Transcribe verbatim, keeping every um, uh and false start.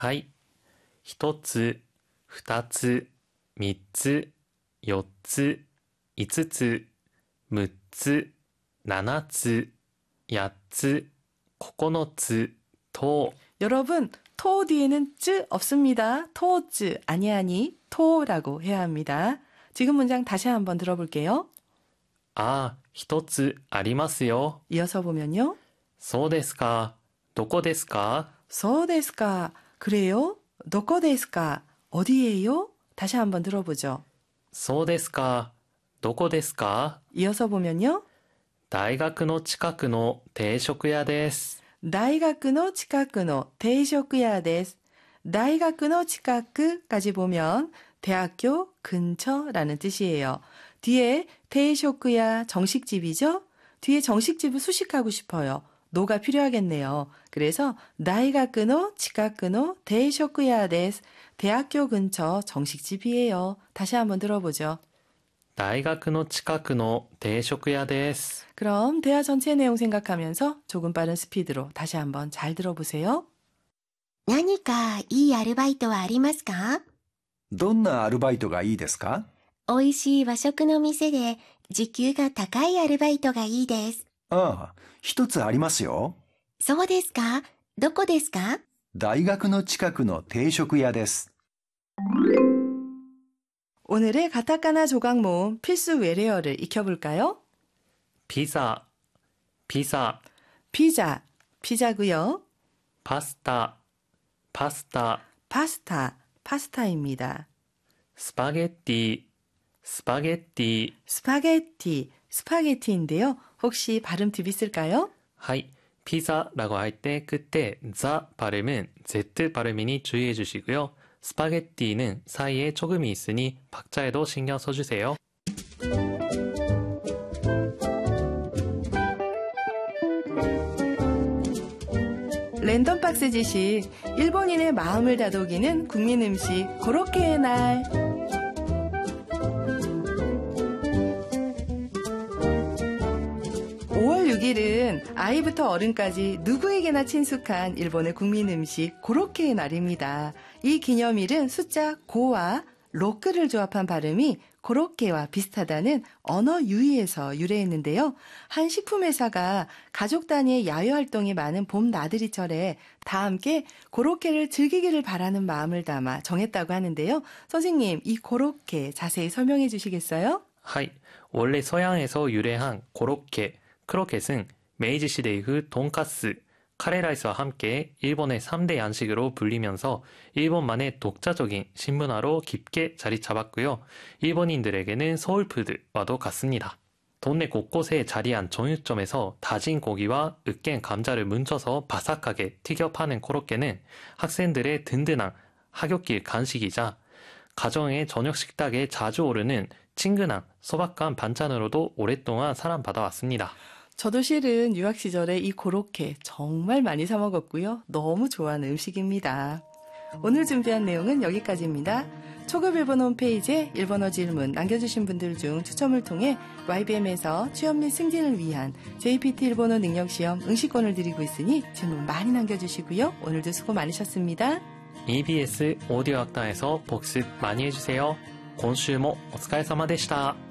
はい。一つ、二つ、三つ、四つ、五つ、六つ、七つ、八つ、九つ、と。 여러분, 토 뒤에는 쯔 없습니다. 토쯔, 아니 아니, 토라고 해야 합니다. 지금 문장 다시 한번 들어볼게요. ああ、一つありますよ。 이어서 보면요. そうですか。どこですか? 소데스까, 그래요? 도코데스까, 어디예요? 다시 한번 들어보죠. そうですか。どこですか? 이어서 보면요. 大学の近くの定食屋です。 다이가쿠노 치카쿠노 대이쇼쿠야 데스. 다이가쿠노 치카쿠까지 보면 대학교 근처라는 뜻이에요. 뒤에 대이쇼쿠야 정식집이죠? 뒤에 정식집을 수식하고 싶어요. 노가 필요하겠네요. 그래서 다이가쿠노 치카쿠노 대이쇼쿠야 데스. 대학교 근처 정식집이에요. 다시 한번 들어보죠. 大学の近くの定食屋です。 그럼 대화 전체 내용 생각하면서 조금 빠른 스피드로 다시 한번 잘 들어보세요. 何かいいアルバイトはありますか？ どんなアルバイトがいいですか？ 美味しい和食の店で時給が高いアルバイトがいいです。 ああ、一つありますよ。 そうですか？どこですか？ 大学の近くの定食屋です。 오늘의 가타카나 조각 모음 필수 외래어를 익혀볼까요? ピザ、ピザ、 피자, 피자고요. パスタ、パスタ、 파스타, 파스타입니다. スパゲッティ、スパゲッティ。 스파게티, 스파게티인데요. 혹시 발음 팁 있을까요? はい。ピザ라고 할 때 그때 자 발음은 Z 발음이니 주의해 주시고요. 스파게티는 사이에 조금이 있으니 박자에도 신경 써주세요. 랜덤 박스 지식, 일본인의 마음을 다독이는 국민 음식 고로케의 날. 오월 육일은 아이부터 어른까지 누구에게나 친숙한 일본의 국민 음식 고로케의 날입니다. 이 기념일은 숫자 고와 로크를 조합한 발음이 고로케와 비슷하다는 언어 유희에서 유래했는데요. 한 식품회사가 가족 단위의 야외활동이 많은 봄 나들이철에 다 함께 고로케를 즐기기를 바라는 마음을 담아 정했다고 하는데요. 선생님, 이 고로케 자세히 설명해 주시겠어요? はい。 원래 서양에서 유래한 고로케, 크로켓은 메이지 시대 이후 돈가스, 카레라이스와 함께 일본의 삼 대 양식으로 불리면서 일본만의 독자적인 식문화로 깊게 자리 잡았고요. 일본인들에게는 소울푸드와도 같습니다. 동네 곳곳에 자리한 정육점에서 다진 고기와 으깬 감자를 뭉쳐서 바삭하게 튀겨 파는 코로케는 학생들의 든든한 하굣길 간식이자 가정의 저녁 식탁에 자주 오르는 친근한 소박한 반찬으로도 오랫동안 사랑받아왔습니다. 저도 실은 유학 시절에 이 고로케 정말 많이 사 먹었고요. 너무 좋아하는 음식입니다. 오늘 준비한 내용은 여기까지입니다. 초급 일본어 홈페이지에 일본어 질문 남겨주신 분들 중 추첨을 통해 와이비엠에서 취업 및 승진을 위한 제이피티 일본어 능력시험 응시권을 드리고 있으니 질문 많이 남겨주시고요. 오늘도 수고 많으셨습니다. 이비에스 오디오 학당에서 복습 많이 해주세요. 今週もお疲れ様でした。